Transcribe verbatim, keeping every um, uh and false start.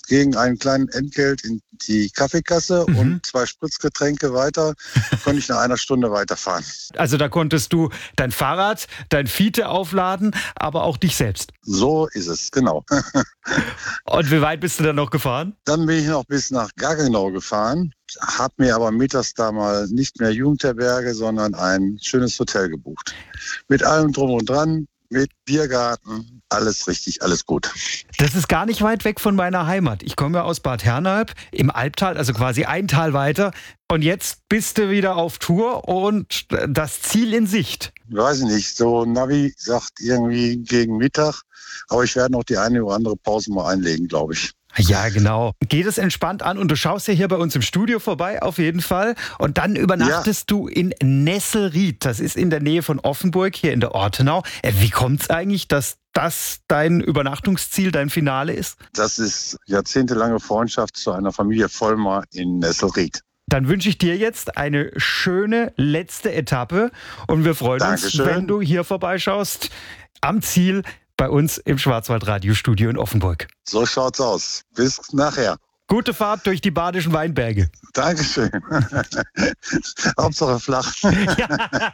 gegen einen kleinen Entgelt in die Kaffeekasse mhm. und zwei Spritzgetränke weiter, konnte ich nach einer Stunde weiterfahren. Also da konntest du dein Fahrrad, dein Fiete aufladen, aber auch dich selbst. So ist es, genau. Und wie weit bist du dann noch gefahren? Dann bin ich noch bis nach Gaggenau gefahren, habe mir aber mittags da mal nicht mehr Jugendherberge, sondern ein schönes Hotel gebucht. Mit allem drum und dran, mit Biergarten, alles richtig, alles gut. Das ist gar nicht weit weg von meiner Heimat. Ich komme ja aus Bad Herrenalb im Albtal, also quasi ein Tal weiter. Und jetzt bist du wieder auf Tour und das Ziel in Sicht. Weiß ich nicht, so Navi sagt irgendwie gegen Mittag, aber ich werde noch die eine oder andere Pause mal einlegen, glaube ich. Ja, genau. Geht es entspannt an und du schaust ja hier bei uns im Studio vorbei, auf jeden Fall. Und dann übernachtest ja. du in Nesselried. Das ist in der Nähe von Offenburg, hier in der Ortenau. Wie kommt es eigentlich, dass das dein Übernachtungsziel, dein Finale ist? Das ist jahrzehntelange Freundschaft zu einer Familie Vollmer in Nesselried. Dann wünsche ich dir jetzt eine schöne letzte Etappe und wir freuen Dankeschön. uns, wenn du hier vorbeischaust am Ziel bei uns im Schwarzwald-Radiostudio in Offenburg. So schaut's aus. Bis nachher. Gute Fahrt durch die badischen Weinberge. Dankeschön. Hauptsache flach. Ja.